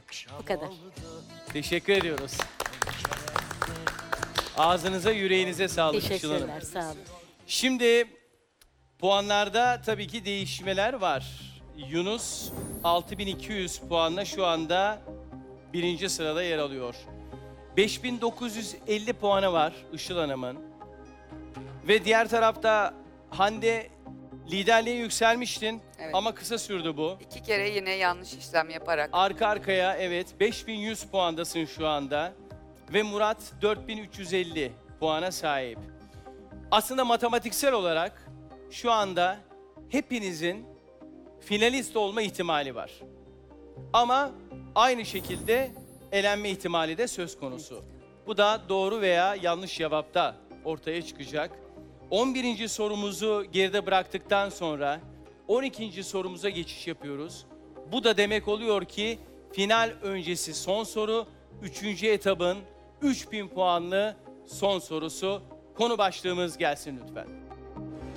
Bu kadar. Teşekkür ediyoruz. Ağzınıza, yüreğinize sağlık Işıl Hanım. Teşekkürler, sağ olun. Şimdi puanlarda tabii ki değişmeler var. Yunus 6200 puanla şu anda birinci sırada yer alıyor. 5950 puanı var Işıl Hanım'ın. Ve diğer tarafta Hande liderliğe yükselmiştin Evet. ama kısa sürdü bu. 2 kere yine yanlış işlem yaparak. Arka arkaya evet 5100 puandasın şu anda. Ve Murat 4350 puana sahip. Aslında matematiksel olarak şu anda hepinizin finalist olma ihtimali var. Ama aynı şekilde elenme ihtimali de söz konusu. Bu da doğru veya yanlış cevapta ortaya çıkacak. 11. sorumuzu geride bıraktıktan sonra 12. sorumuza geçiş yapıyoruz. Bu da demek oluyor ki final öncesi son soru, 3. etabın 3000 puanlı son sorusu. Konu başlığımız gelsin lütfen.